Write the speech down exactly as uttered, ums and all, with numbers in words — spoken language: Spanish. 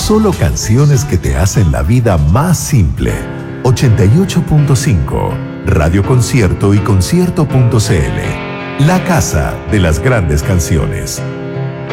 solo canciones que te hacen la vida más simple. ochenta y ocho punto cinco, Radio Concierto y concierto punto c l. La casa de las grandes canciones.